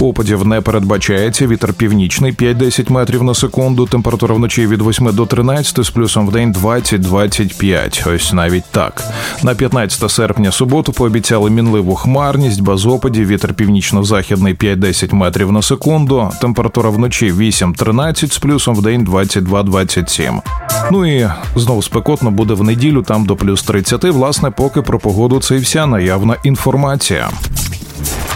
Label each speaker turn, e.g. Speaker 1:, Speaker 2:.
Speaker 1: Опадів не передбачається, вітер північний 5-10 метрів на секунду, температура вночі від 8 до 13, з плюсом вдень 20-25, ось навіть так. На 15 серпня суботу пообіцяли мінливу хмарність, без опадів, вітер північно-західний 5-10 метрів на секунду, температура вночі 8-13, з плюсом вдень 22-27. Ну і знову спекотно буде в неділю, там до плюс 30, власне, поки про погоду це і вся наявна інформація.